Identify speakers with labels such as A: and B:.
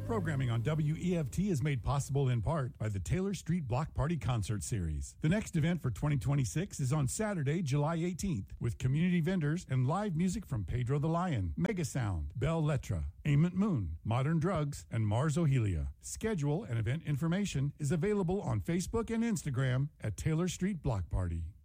A: Programming on WEFT is made possible in part by the Taylor Street Block Party Concert Series. The next event for 2026 is on Saturday, July 18th, with community vendors and live music from Pedro the Lion, Mega Sound, Bell Letra, Aimant Moon, Modern Drugs, and Mars Ohelia. Schedule and event information is available on Facebook and Instagram at Taylor Street Block Party.